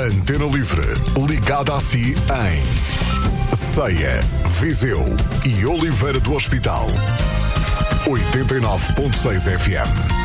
Antena Livre, ligada a si em Ceia, Viseu e Oliveira do Hospital. 89.6 FM.